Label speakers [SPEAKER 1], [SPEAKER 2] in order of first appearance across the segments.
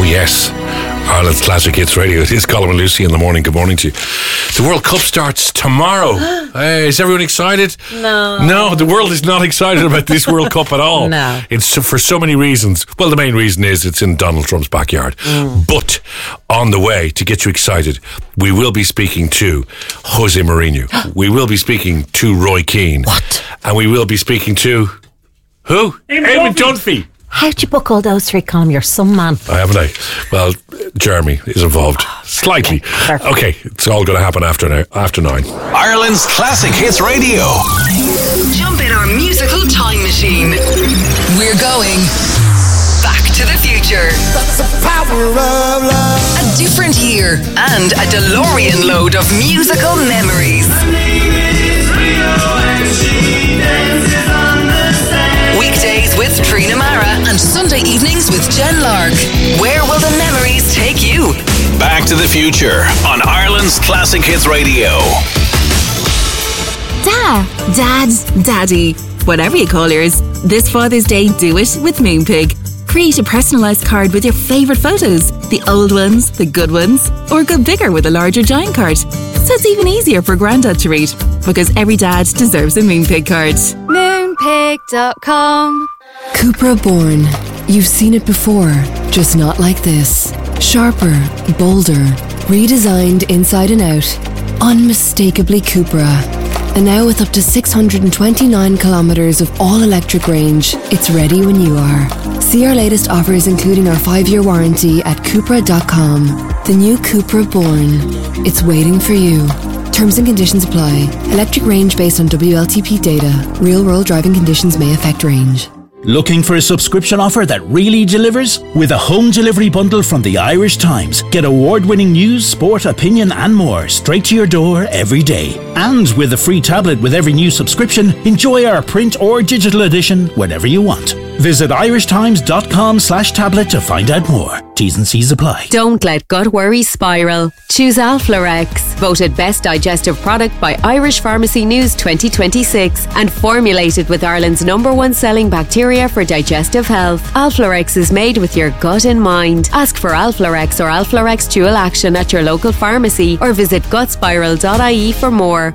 [SPEAKER 1] yes, Ireland's Classic Hits Radio. It is Colin and Lucy in the morning. Good morning to you. The World Cup starts tomorrow. Hey, is everyone excited? No, the world is not excited about this World Cup at all.
[SPEAKER 2] No.
[SPEAKER 1] It's for so many reasons. Well, the main reason is it's in Donald Trump's backyard. But on the way, to get you excited, we will be speaking to Jose Mourinho. We will be speaking to Roy Keane.
[SPEAKER 2] What?
[SPEAKER 1] And we will be speaking to... who? Eamon Dunphy.
[SPEAKER 2] How'd you book all those three, Colm? You're some man.
[SPEAKER 1] Haven't I? Well, Jeremy is involved. Slightly. Okay, it's all going to happen after 9.
[SPEAKER 3] Ireland's Classic Hits Radio.
[SPEAKER 4] Jump in our musical time machine. We're going back to the future.
[SPEAKER 5] That's the power of love.
[SPEAKER 4] A different year and a DeLorean load of musical memories. Weekdays with Trina Mara and Sunday evenings with Jen Lark. Where will the memories take you?
[SPEAKER 3] Back to the Future on Ireland's Classic Hits Radio.
[SPEAKER 6] Dad, Daddy, whatever you call yours. This Father's Day, do it with Moonpig. Create a personalised card with your favourite photos, the old ones, the good ones, or go bigger with a larger giant card. So it's even easier for Grandad to read, because every dad deserves a Moonpig card.
[SPEAKER 7] Moonpig.com.
[SPEAKER 8] Cupra Born. You've seen it before, just not like this. Sharper, bolder, redesigned inside and out. Unmistakably Cupra. And now with up to 629 kilometres of all-electric range, it's ready when you are. See our latest offers including our 5-year warranty at Cupra.com. The new Cupra Born. It's waiting for you. Terms and conditions apply. Electric range based on WLTP data. Real-world driving conditions may affect range.
[SPEAKER 9] Looking for a subscription offer that really delivers? With a home delivery bundle from the Irish Times, get award-winning news, sport, opinion and more straight to your door every day. And with a free tablet with every new subscription, enjoy our print or digital edition whenever you want. Visit irishtimes.com/tablet to find out more. T's and C's apply.
[SPEAKER 6] Don't let gut worry spiral. Choose Alflorex, voted best digestive product by Irish Pharmacy News 2026 and formulated with Ireland's #1 selling bacteria for digestive health. Alflorex is made with your gut in mind. Ask for Alflorex or Alflorex Dual Action at your local pharmacy or visit gutspiral.ie for more.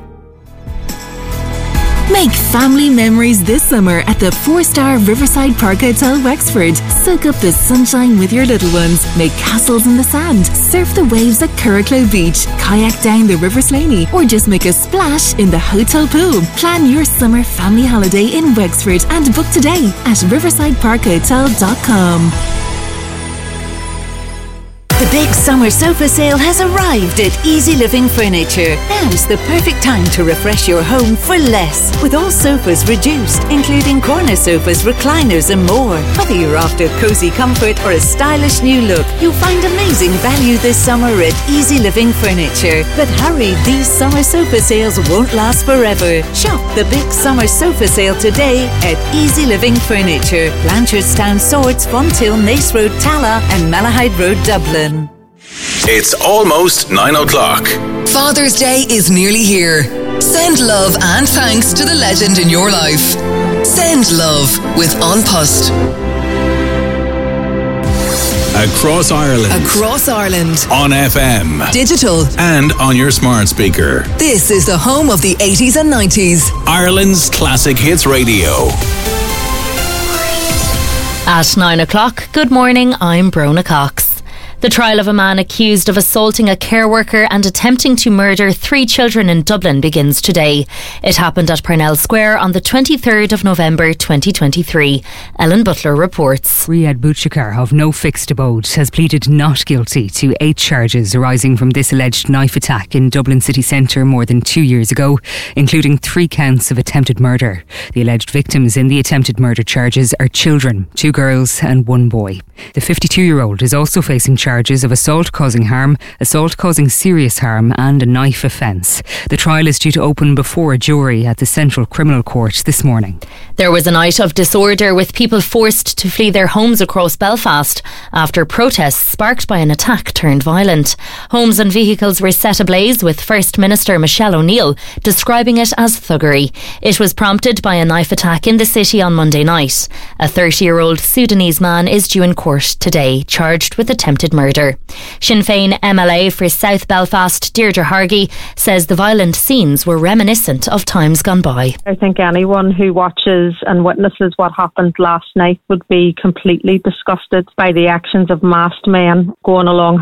[SPEAKER 6] Make family memories this summer at the 4-star Riverside Park Hotel, Wexford. Soak up the sunshine with your little ones. Make castles in the sand. Surf the waves at Curracloe Beach. Kayak down the River Slaney. Or just make a splash in the hotel pool. Plan your summer family holiday in Wexford and book today at riversideparkhotel.com.
[SPEAKER 10] The big summer sofa sale has arrived at Easy Living Furniture. Now's the perfect time to refresh your home for less. With all sofas reduced, including corner sofas, recliners and more. Whether you're after cozy comfort or a stylish new look, you'll find amazing value this summer at Easy Living Furniture. But hurry, these summer sofa sales won't last forever. Shop the big summer sofa sale today at Easy Living Furniture. Blanchardstown, Swords, Fonthill, Nace Road, Tala and Malahide Road, Dublin.
[SPEAKER 3] It's almost 9 o'clock.
[SPEAKER 4] Father's Day is nearly here. Send love and thanks to the legend in your life. Send love with An Post.
[SPEAKER 3] Across Ireland.
[SPEAKER 4] Across Ireland.
[SPEAKER 3] On FM.
[SPEAKER 4] Digital.
[SPEAKER 3] And on your smart speaker.
[SPEAKER 4] This is the home of the 80s and 90s.
[SPEAKER 3] Ireland's Classic Hits Radio.
[SPEAKER 11] At 9 o'clock, good morning, I'm Brona Cox. The trial of a man accused of assaulting a care worker and attempting to murder 3 children in Dublin begins today. It happened at Parnell Square on the 23rd of November 2023. Ellen Butler reports.
[SPEAKER 12] Riyad Bouchakar, of no fixed abode, has pleaded not guilty to 8 charges arising from this alleged knife attack in Dublin city centre more than 2 years ago, including 3 counts of attempted murder. The alleged victims in the attempted murder charges are children, 2 girls and 1 boy. The 52-year-old is also facing charges charges of assault causing harm, assault causing serious harm and a knife offence. The trial is due to open before a jury at the Central Criminal Court this morning.
[SPEAKER 11] There was a night of disorder with people forced to flee their homes across Belfast after protests sparked by an attack turned violent. Homes and vehicles were set ablaze, with First Minister Michelle O'Neill describing it as thuggery. It was prompted by a knife attack in the city on Monday night. A 30-year-old Sudanese man is due in court today, charged with attempted murder. Sinn Féin MLA for South Belfast, Deirdre Hargey, says the violent scenes were reminiscent of times gone by.
[SPEAKER 7] I think anyone who watches and witnesses what happened last night would be completely disgusted by the actions of masked men going along